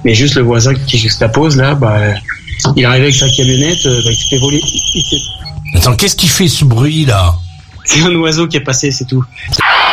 Mais juste le voisin qui juxtapose là, il arrivait avec sa camionnette, il s'est fait voler. Attends, qu'est-ce qui fait ce bruit là? C'est un oiseau qui est passé, c'est tout.